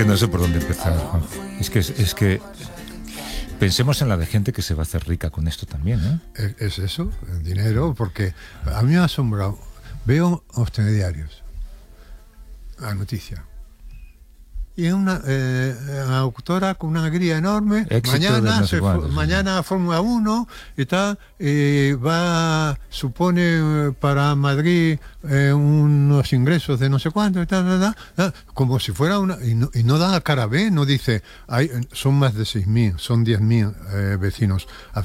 que no sé por dónde empezar, Juanjo. Es que pensemos en la de gente que se va a hacer rica con esto también, ¿eh? Es eso, el dinero, porque a mí me ha asombrado. Veo los telediarios, la noticia. Y una autora con una grilla enorme, mañana Fórmula 1 y tal, supone para Madrid unos ingresos de no sé cuánto y tal, como si fuera una, y no da cara B, no dice, son más de 6.000, son 10.000 vecinos.